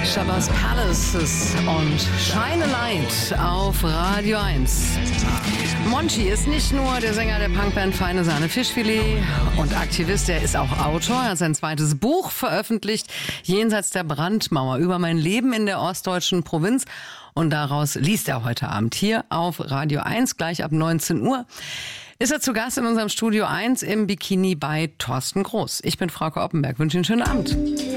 Shabazz Palaces und Shine a Light auf Radio 1. Monchi ist nicht nur der Sänger der Punkband Feine Sahne Fischfilet und Aktivist, er ist auch Autor. Er hat sein zweites Buch veröffentlicht, Jenseits der Brandmauer, über mein Leben in der ostdeutschen Provinz. Und daraus liest er heute Abend hier auf Radio 1, gleich ab 19 Uhr. Ist er zu Gast in unserem Studio 1 im Bikini bei Thorsten Groß. Ich bin Frauke Oppenberg, wünsche Ihnen einen schönen Abend.